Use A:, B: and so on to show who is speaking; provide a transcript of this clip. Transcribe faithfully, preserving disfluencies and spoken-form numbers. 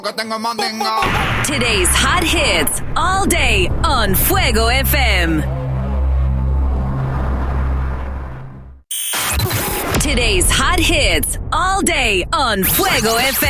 A: Que tengo mandinga.
B: Today's hot hits all day on Fuego F M. Today's hot hits all day on Fuego F M.